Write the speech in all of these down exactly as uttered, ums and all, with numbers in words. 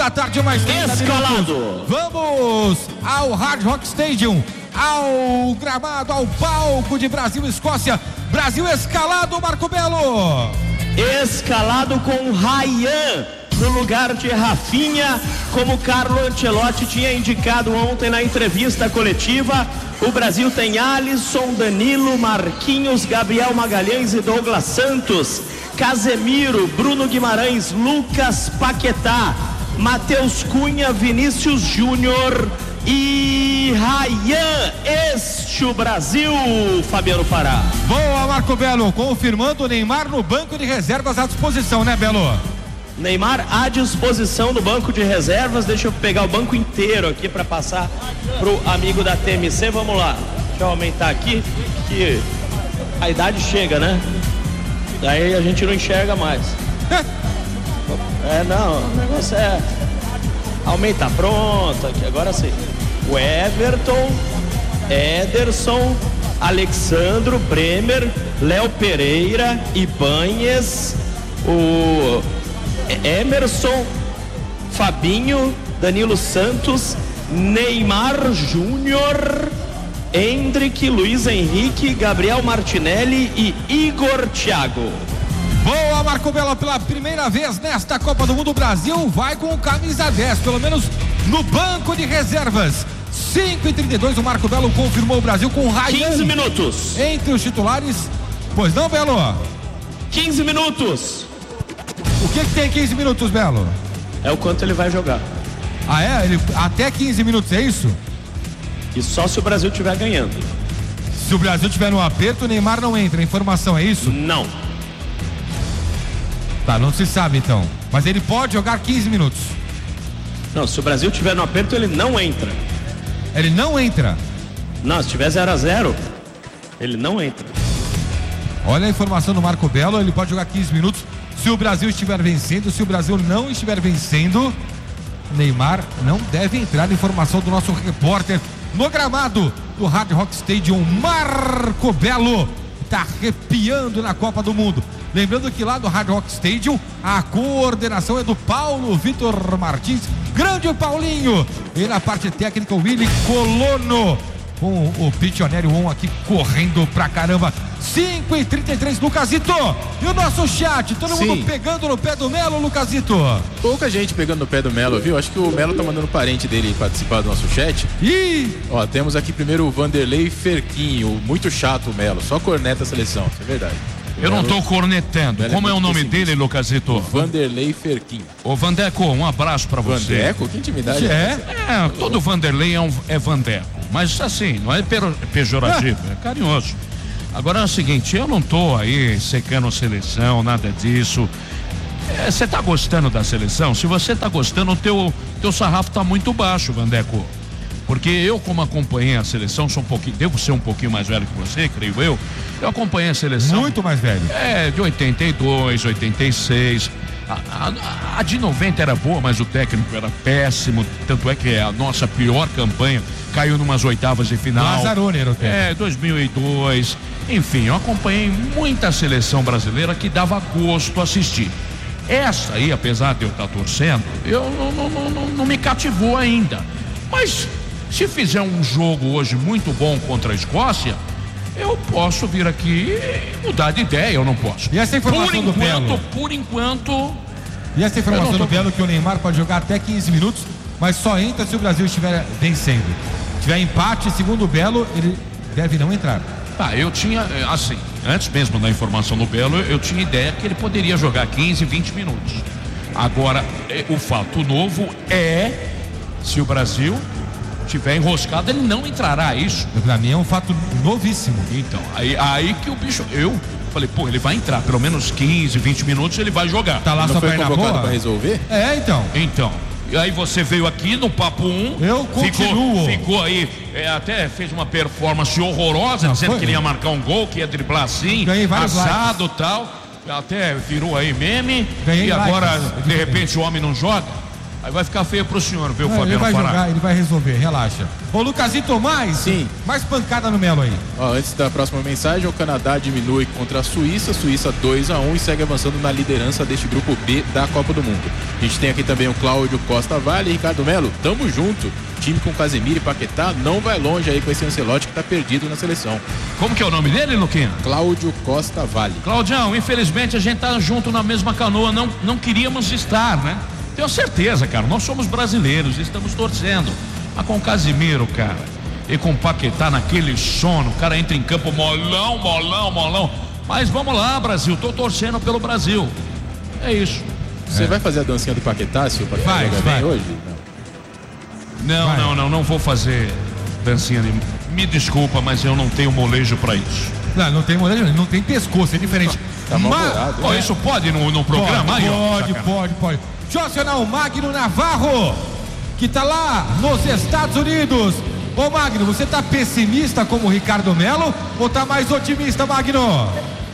Da tarde mais escalado. Vamos ao Hard Rock Stadium, ao gramado, ao palco de Brasil e Escócia. Brasil escalado, Marco Belo. Escalado com Ryan no lugar de Rafinha, como Carlo Ancelotti tinha indicado ontem na entrevista coletiva. O Brasil tem Alisson, Danilo, Marquinhos, Gabriel Magalhães e Douglas Santos, Casemiro, Bruno Guimarães, Lucas Paquetá, Matheus Cunha, Vinícius Júnior e Ryan. Este o Brasil, Fabiano Fará. Boa, Marco Belo, confirmando o Neymar no banco de reservas à disposição, né, Belo? Neymar à disposição do banco de reservas. Deixa eu pegar o banco inteiro aqui para passar pro amigo da T M C. Vamos lá, deixa eu aumentar aqui, que a idade chega, né? Daí a gente não enxerga mais. É, não, o negócio é aumenta, pronto, aqui, agora sim. O Everton, Ederson, Alexandro, Bremer, Léo Pereira, Ibanhes, o Emerson, Fabinho, Danilo Santos, Neymar Júnior, Endrick, Luiz Henrique, Gabriel Martinelli e Igor Thiago. Boa, Marco Belo, pela primeira vez nesta Copa do Mundo, o Brasil vai com camisa dez, pelo menos no banco de reservas. cinco e trinta e dois, o Marco Belo confirmou o Brasil com Ryan. quinze minutos. Entre os titulares. Pois não, Belo? quinze minutos. O que que tem quinze minutos, Belo? É o quanto ele vai jogar. Ah, é? Ele, até quinze minutos, é isso? E só se o Brasil estiver ganhando. Se o Brasil estiver no aperto, o Neymar não entra. A informação é isso? Não. Tá, não se sabe então. Mas ele pode jogar quinze minutos. Não, se o Brasil estiver no aperto, ele não entra. Ele não entra? Não, se tiver zero a zero, ele não entra. Olha a informação do Marco Belo, ele pode jogar quinze minutos se o Brasil estiver vencendo. Se o Brasil não estiver vencendo, Neymar não deve entrar. Informação do nosso repórter no gramado do Hard Rock Stadium, Marco Belo. Está arrepiando na Copa do Mundo. Lembrando que lá do Hard Rock Stadium a coordenação é do Paulo Vitor Martins, grande Paulinho, e na parte técnica o Willy Colono, com o Pitioneri On aqui correndo pra caramba. Cinco e trinta e três, Lucasito. E o nosso chat, todo Sim. mundo pegando no pé do Melo, Lucasito. Pouca gente pegando no pé do Melo, viu? Acho que o Melo tá mandando parente dele participar do nosso chat. E ó, temos aqui primeiro o Vanderlei Ferquinho, muito chato o Melo, só corneta a seleção, isso é verdade. Eu não tô cornetando. Como é o nome dele, Lucasito? Vanderlei Ferquinho. Ô Vandeco, um abraço pra você. Vandeco? Que intimidade é? É, todo Vanderlei é, um, é Vandeco. Mas assim, não é pejorativo, é carinhoso. Agora é o seguinte, eu não tô aí secando a seleção, nada disso. Você é, tá gostando da seleção? Se você tá gostando, o teu, teu sarrafo tá muito baixo, Vandeco. Porque eu, como acompanhei a seleção, sou um pouquinho, devo ser um pouquinho mais velho que você, creio eu. Eu acompanhei a seleção. Muito mais velho. É, de oitenta e dois, oitenta e seis. A, a, a de noventa era boa, mas o técnico era péssimo. Tanto é que a nossa pior campanha caiu numas oitavas de final. Lazzaroni era o técnico. É, dois mil e dois. Enfim, eu acompanhei muita seleção brasileira que dava gosto assistir. Essa aí, apesar de eu estar torcendo, eu não, não, não, não, não me cativou ainda. Mas se fizer um jogo hoje muito bom contra a Escócia, eu posso vir aqui e mudar de ideia, eu não posso. E essa informação por enquanto, do Belo? Por enquanto... E essa informação tô... do Belo que o Neymar pode jogar até quinze minutos, mas só entra se o Brasil estiver vencendo. Se tiver empate, segundo o Belo, ele deve não entrar. Ah, eu tinha, assim, antes mesmo da informação do Belo, eu tinha ideia que ele poderia jogar quinze, vinte minutos. Agora, o fato novo é, se o Brasil tiver enroscado, ele não entrará, isso. Pra mim é um fato novíssimo. Então, aí, aí que o bicho, eu falei, pô, ele vai entrar, pelo menos quinze, vinte minutos ele vai jogar. Tá lá não sua foi perna convocado boa? pra resolver? É, então. Então, e aí você veio aqui no Papo um. Eu continuo. Ficou, ficou aí, é, até fez uma performance horrorosa, não, dizendo foi, que ele ia marcar um gol, que ia driblar assim, assado e tal. Até virou aí meme. Ganhei e agora, likes. de repente, o homem não joga. Aí vai ficar feio pro senhor, viu, Não, Fabiano ele vai Fará? jogar, ele vai resolver, relaxa. Ô, Lucasito, mais? Sim. Mais pancada no Melo aí. Ó, antes da próxima mensagem, o Canadá diminui contra a Suíça, Suíça dois a um e segue avançando na liderança deste grupo B da Copa do Mundo. A gente tem aqui também o Cláudio Costa Vale e Ricardo Melo, tamo junto. Time com Casemiro e Paquetá não vai longe aí com esse Ancelotti que tá perdido na seleção. Como que é o nome dele, Luquinha? Cláudio Costa Vale. Claudião, infelizmente a gente tá junto na mesma canoa, não, não queríamos estar, né? Tenho certeza, cara, nós somos brasileiros, estamos torcendo. Mas com o Casimiro, cara, e com o Paquetá naquele sono, o cara entra em campo molão, molão, molão. Mas vamos lá, Brasil, tô torcendo pelo Brasil. É isso. Você É. vai fazer a dancinha do Paquetá, se o Paquetá Vai, jogar vai. bem hoje? Não, Vai. não, não, não vou fazer dancinha de... Me desculpa, mas eu não tenho molejo pra isso. Não, não tem molejo, não tem pescoço, é diferente. Tá Ma- mal-humorado, Ó, isso pode no, no programa? Pode, Aí, ó, pode, sacanagem. pode, pode. Deixa eu acionar o Magno Navarro, que tá lá nos Estados Unidos. Ô Magno, você tá pessimista como o Ricardo Melo ou tá mais otimista, Magno?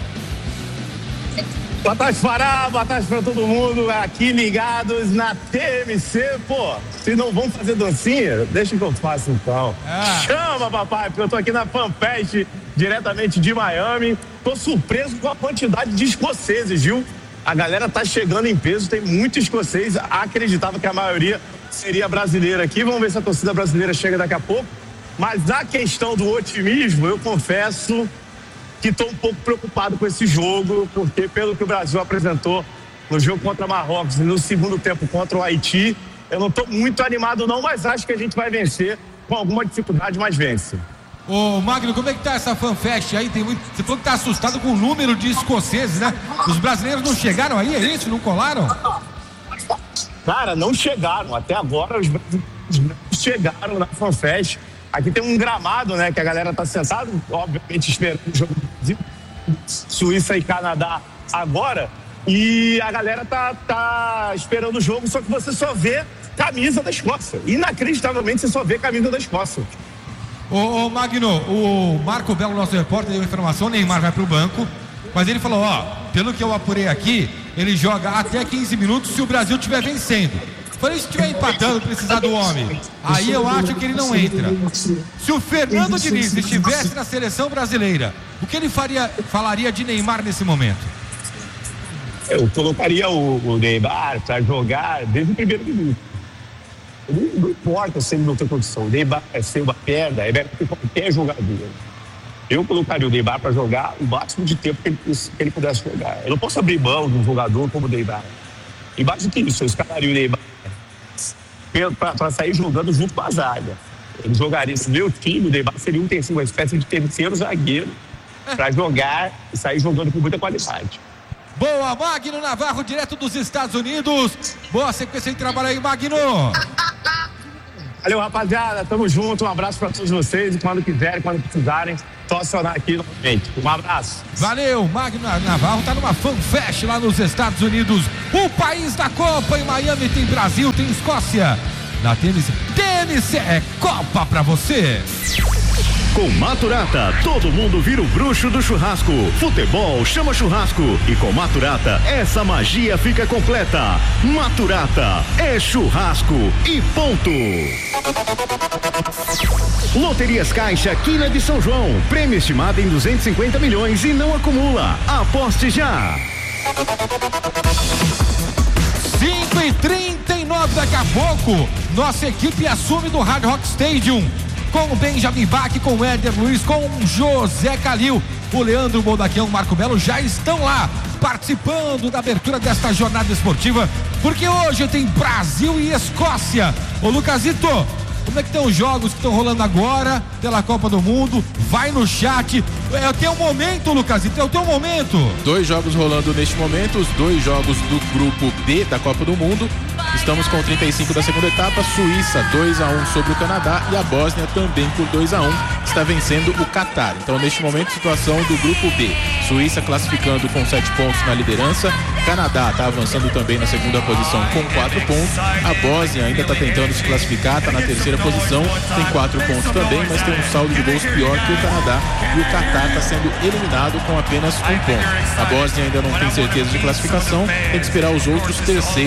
Boa tarde, Fará, boa tarde pra todo mundo aqui ligados na T M C. Pô, se não vão fazer dancinha, deixa que eu faça então. Ah. Chama, papai, porque eu tô aqui na FanFest, diretamente de Miami. Tô surpreso com a quantidade de escoceses, viu? A galera tá chegando em peso, tem muito escocês. Acreditava que a maioria seria brasileira aqui. Vamos ver se a torcida brasileira chega daqui a pouco. Mas a questão do otimismo, eu confesso que estou um pouco preocupado com esse jogo, porque pelo que o Brasil apresentou no jogo contra Marrocos e no segundo tempo contra o Haiti, eu não estou muito animado não, mas acho que a gente vai vencer com alguma dificuldade, mas vence. Ô Magno, como é que tá essa fanfest aí? Tem muito... Você falou que tá assustado com o número de escoceses, né? Os brasileiros não chegaram aí, é isso? Não colaram? Cara, não chegaram, até agora os brasileiros não chegaram na FanFest. Aqui tem um gramado, né, que a galera tá sentada, obviamente esperando o jogo do Brasil, Suíça e Canadá agora, e a galera tá, tá esperando o jogo, só que você só vê camisa da Escócia. Inacreditavelmente você só vê camisa da Escócia. Ô, ô Magno, o Marco Belo, nosso repórter, deu informação, o Neymar vai pro banco, mas ele falou, ó, pelo que eu apurei aqui, ele joga até quinze minutos se o Brasil estiver vencendo. Falei, se estiver empatando, precisar do homem, aí eu acho que ele não entra. Se o Fernando Diniz estivesse na seleção brasileira, o que ele faria, falaria de Neymar nesse momento? Eu colocaria o, o Neymar para jogar desde o primeiro minuto. Não, não importa se ele não tem condição. O Neymar é ser uma perna, é melhor que qualquer jogador. Eu colocaria o Neymar para jogar o máximo de tempo que ele, que ele pudesse jogar. Eu não posso abrir mão de um jogador como o Neymar. E mais do que isso, eu escalaria o Neymar para sair jogando junto com a zaga. Ele jogaria, se meu time, o Neymar seria um terceiro, uma espécie de terceiro zagueiro para jogar e sair jogando com muita qualidade. Boa, Magno Navarro, direto dos Estados Unidos. Boa sequência de trabalho aí, Magno. Valeu, rapaziada. Tamo junto. Um abraço para todos vocês. E quando quiserem, quando precisarem, só acionar aqui novamente. Um abraço. Valeu, Magno Navarro tá numa fanfest lá nos Estados Unidos. O país da Copa, em Miami tem Brasil, tem Escócia. Na T M C, T M C é Copa pra você. Com Maturata, todo mundo vira o bruxo do churrasco. Futebol chama churrasco. E com Maturata, essa magia fica completa. Maturata é churrasco e ponto. Loterias Caixa, Quina de São João. Prêmio estimado em duzentos e cinquenta milhões e não acumula. Aposte já. cinco e trinta e nove, daqui a pouco, nossa equipe assume do Hard Rock Stadium. Com o Benjamin Bach, com o Éder Luiz, com o José Calil, o Leandro Moldaquião, o Marco Belo já estão lá participando da abertura desta jornada esportiva, porque hoje tem Brasil e Escócia. Ô Lucasito, como é que estão os jogos que estão rolando agora pela Copa do Mundo? Vai no chat. É o teu momento, Lucasito, é o teu momento. Dois jogos rolando neste momento, os dois jogos do grupo B da Copa do Mundo. Estamos com trinta e cinco da segunda etapa, Suíça dois a um sobre o Canadá e a Bósnia também por dois a um está vencendo o Catar. Então neste momento situação do grupo B, Suíça classificando com sete pontos na liderança, Canadá está avançando também na segunda posição com quatro pontos, a Bósnia ainda está tentando se classificar, está na terceira posição, tem quatro pontos também, mas tem um saldo de gols pior que o Canadá e o Catar está sendo eliminado com apenas um ponto. A Bósnia ainda não tem certeza de classificação, tem que esperar os outros terceiros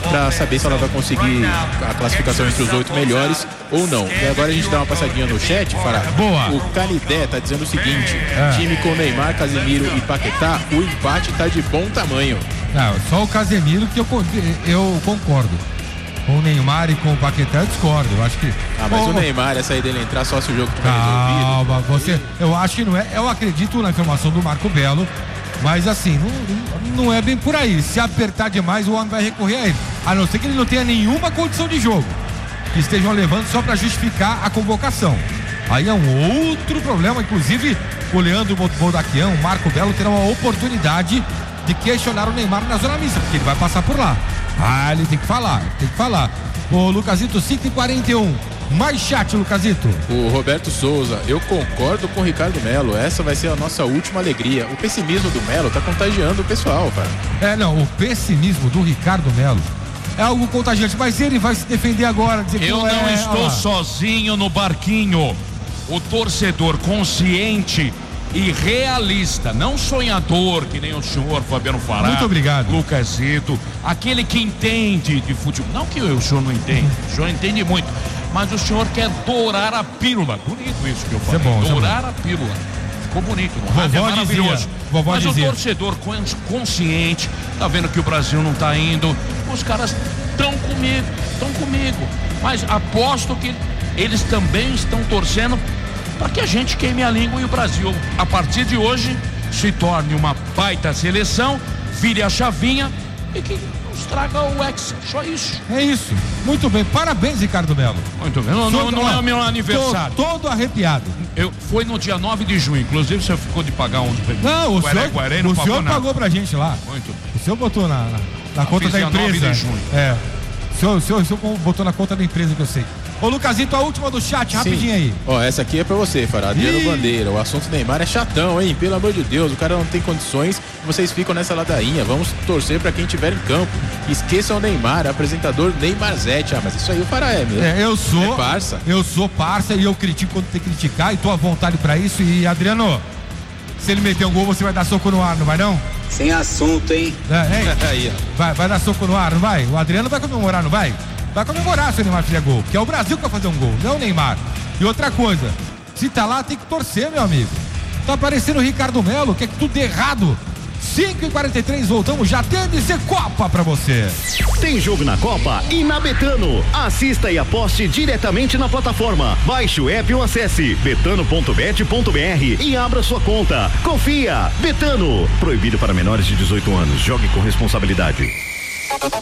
para saber se ela vai conseguir a classificação entre os oito melhores ou não. E agora a gente dá uma passadinha no chat, Fará. Boa. O Canidé tá dizendo o seguinte: É. time com Neymar, Casemiro e Paquetá, o empate tá de bom tamanho. Não, só o Casemiro que eu, con- eu concordo. Com o Neymar e com o Paquetá eu discordo. Eu acho que. Ah, mas Ô, o Neymar, essa aí dele entrar só se o jogo tiver resolvido. Calma, você. Eu acho que não é. Eu acredito na informação do Marco Belo, mas assim, não, não é bem por aí. Se apertar demais, o homem vai recorrer a ele. A não ser que ele não tenha nenhuma condição de jogo. Que estejam levando só para justificar a convocação. Aí é um outro problema. Inclusive, o Leandro Boldaquian, o Marco Belo, terá uma oportunidade de questionar o Neymar na zona mista, porque ele vai passar por lá. Ah, ele tem que falar, tem que falar. Ô, Lucasito, cinco e quarenta e um. Mais chat, Lucasito. O Roberto Souza, eu concordo com o Ricardo Melo. Essa vai ser a nossa última alegria. O pessimismo do Melo tá contagiando o pessoal, cara. É, não, o pessimismo do Ricardo Melo é algo contagiante, mas ele vai se defender agora. Dizer que Eu não, não é, estou ó. sozinho no barquinho. O torcedor consciente e realista, não sonhador, que nem o senhor Fabiano Fará. Muito obrigado. Lucasito, aquele que entende de futebol. Não que o senhor não entende, o senhor entende muito, mas o senhor quer dourar a pílula. Bonito isso que eu falei. Isso é bom, isso é dourar a pílula. Ficou bonito, no rádio é Vovó maravilhoso. dizia, vovó mas dizia. o torcedor cons- consciente, tá vendo que o Brasil não tá indo, os caras estão comigo, estão comigo. Mas aposto que eles também estão torcendo para que a gente queime a língua e o Brasil, a partir de hoje, se torne uma baita seleção, vire a chavinha e que nos traga o Hexa. Só isso. É isso. Muito bem. Parabéns, Ricardo Melo. Muito bem. Não, não, não é o meu aniversário. Tô todo arrepiado. Eu, foi no dia nove de junho. Inclusive, o senhor ficou de pagar um. Não, o Guaré, senhor, Guaré, não o pagou senhor nada. pagou pra gente lá. Muito bem. O senhor botou na, na, na conta fiz da dia nove empresa. de junho. É. O senhor, o, senhor, o senhor botou na conta da empresa que eu sei. Ô, Lucasito, a última do chat, rapidinho aí. Ó, essa aqui é pra você, Fará. Adriano Ih. Bandeira. O assunto Neymar é chatão, hein? Pelo amor de Deus, o cara não tem condições. Vocês ficam nessa ladainha. Vamos torcer pra quem tiver em campo. Esqueçam o Neymar, apresentador Neymar Zete. Ah, mas isso aí o Fará é mesmo. É, eu sou. É parça. Eu sou parça e eu critico quando tem que criticar e tô à vontade pra isso. E, Adriano, se ele meter um gol, você vai dar soco no ar, não vai não? Sem assunto, hein? É, hein? Aí, ó. Vai, vai dar soco no ar, não vai? O Adriano vai comemorar, não vai? Vai comemorar se o Neymar fizer gol, porque é o Brasil que vai fazer um gol, não o Neymar. E outra coisa, se tá lá tem que torcer, meu amigo. Tá aparecendo o Ricardo Melo, que é tudo errado. cinco e quarenta e três, voltamos, já tem de ser Copa pra você. Tem jogo na Copa e na Betano. Assista e aposte diretamente na plataforma. Baixe o app ou acesse betano ponto bet ponto br e abra sua conta. Confia, Betano. Proibido para menores de dezoito anos. Jogue com responsabilidade.